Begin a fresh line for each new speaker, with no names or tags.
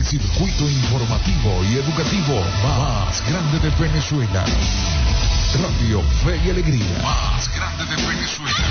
circuito informativo y educativo más grande de Venezuela. Radio Fe y Alegría. Más grande de Venezuela.